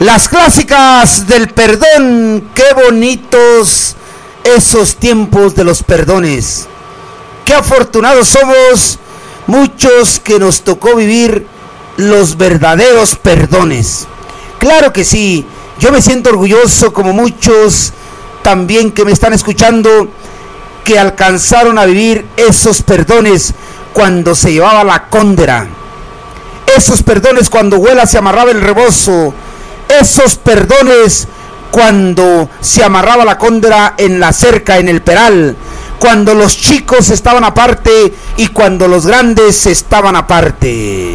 Las clásicas del perdón, qué bonitos esos tiempos de los perdones. Qué afortunados somos muchos que nos tocó vivir los verdaderos perdones. Claro que sí, yo me siento orgulloso como muchos también que me están escuchando que alcanzaron a vivir esos perdones cuando se llevaba la cóndera. Esos perdones cuando Huela se amarraba el rebozo. Esos perdones cuando se amarraba la cóndera en la cerca, en el peral, cuando los chicos estaban aparte y cuando los grandes estaban aparte.